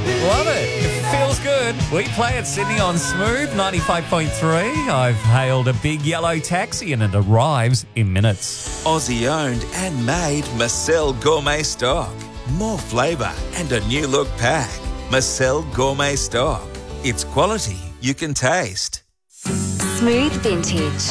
Love it. It feels good. We play at Sydney on Smooth 95.3. I've hailed a big yellow taxi and it arrives in minutes. Aussie owned and made Marcel Gourmet Stock. More flavour and a new look pack. Marcel Gourmet Stock. It's quality you can taste. Smooth Vintage.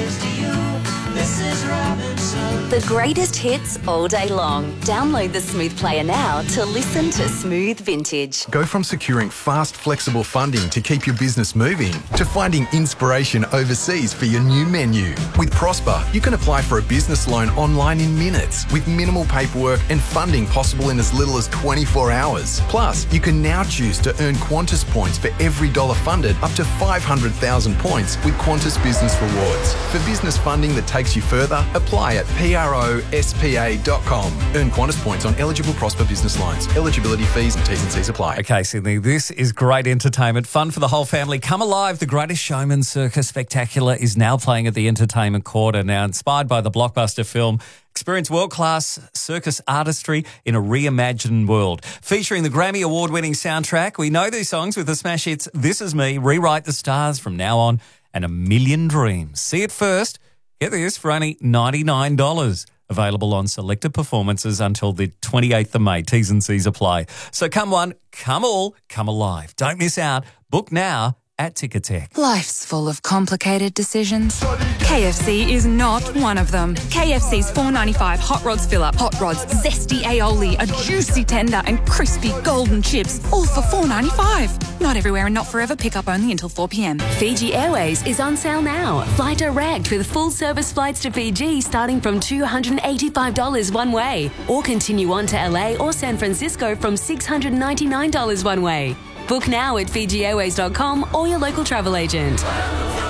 The greatest hits all day long. Download the Smooth player now to listen to Smooth Vintage. Go from securing fast, flexible funding to keep your business moving to finding inspiration overseas for your new menu. With Prosper, you can apply for a business loan online in minutes with minimal paperwork and funding possible in as little as 24 hours. Plus, you can now choose to earn Qantas points for every dollar funded up to 500,000 points with Qantas Business Rewards. For business funding that takes you further, apply at prospa.com. Earn Qantas points on eligible Prosper business loans. Eligibility fees and T's and C's apply. Okay, Sydney, this is great entertainment. Fun for the whole family. Come Alive, the Greatest Showman Circus Spectacular is now playing at the Entertainment Quarter. Now, inspired by the blockbuster film, experience world-class circus artistry in a reimagined world. Featuring the Grammy Award-winning soundtrack, we know these songs with the smash hits This Is Me, Rewrite the Stars From Now On, and A Million Dreams. See it first. Get this for only $99. Available on selected performances until the 28th of May. T's and C's apply. So come one, come all, come alive. Don't miss out. Book now at Ticketek. Life's full of complicated decisions. KFC is not one of them. KFC's $4.95 Hot Rods Fill-Up, Hot Rods, Zesty Aioli, a juicy tender and crispy golden chips, all for $4.95. Not everywhere and not forever. Pick up only until 4 p.m. Fiji Airways is on sale now. Fly direct with full-service flights to Fiji starting from $285 one way. Or continue on to LA or San Francisco from $699 one way. Book now at FijiAirways.com or your local travel agent.